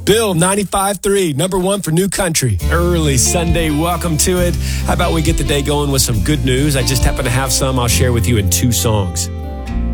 Bill 95.3, number one for New Country. Early Sunday, welcome to it. How about we get the day going with some good news? I just happen to have some I'll share with you in two songs.